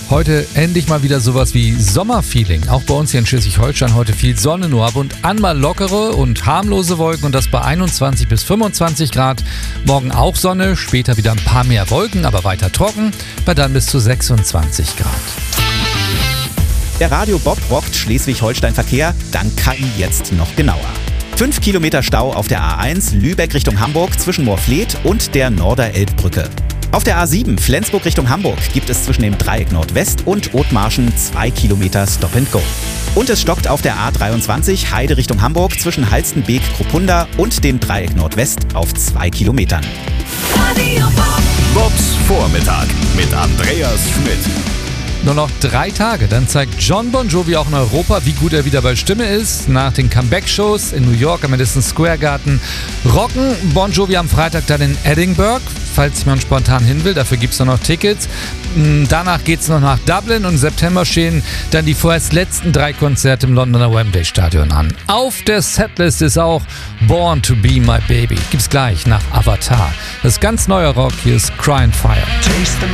Heute endlich mal wieder sowas wie Sommerfeeling. Auch bei uns hier in Schleswig-Holstein heute viel Sonne, nur ab und an mal lockere und harmlose Wolken und das bei 21 bis 25 Grad. Morgen auch Sonne, später wieder ein paar mehr Wolken, aber weiter trocken, bei dann bis zu 26 Grad. Der Radio Bob rockt Schleswig-Holstein-Verkehr dank KI jetzt noch genauer. 5 Kilometer Stau auf der A1 Lübeck Richtung Hamburg zwischen Moorfleet und der Norderelbbrücke. Auf der A7 Flensburg Richtung Hamburg gibt es zwischen dem Dreieck Nordwest und Othmarschen 2 Kilometer Stop and Go. Und es stockt auf der A23 Heide Richtung Hamburg zwischen Halstenbeek-Kruppunda und dem Dreieck Nordwest auf 2 Kilometern. Radio Bob. Bobs Vormittag mit Andreas Schmidt. Nur noch 3 Tage, dann zeigt Jon Bon Jovi auch in Europa, wie gut er wieder bei Stimme ist. Nach den Comeback-Shows in New York am Madison Square Garden rocken Bon Jovi am Freitag dann in Edinburgh, falls man spontan hin will. Dafür gibt es noch Tickets. Danach geht es noch nach Dublin und im September stehen dann die vorerst letzten 3 Konzerte im Londoner Wembley Stadion an. Auf der Setlist ist auch Born to Be My Baby. Gibt's gleich nach Avatar. Das ist ganz neuer Rock, hier ist Crying Fire.